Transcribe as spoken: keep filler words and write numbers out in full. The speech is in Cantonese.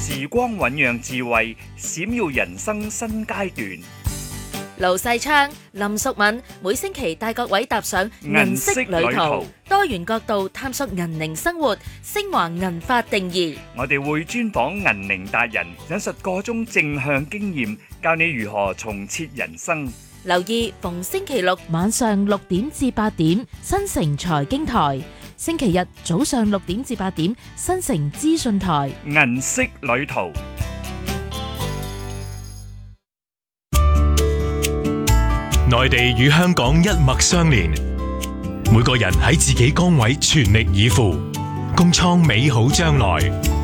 時光醞釀智慧，閃耀人生新階段。 盧世昌、林淑敏每星期帶各位踏上銀色旅途，多元角度探索銀齡生活，昇華銀髮定義。 我哋會專訪銀齡達人，引述個中正向經驗，教你如何重設人生。 留意逢星期六晚上六點至八點，新城財經台；星期日早上六點至八點，新城資訊台。 銀色旅途。 內地與香港一脈相連，每個人喺自己崗位全力以赴，共創美好將來。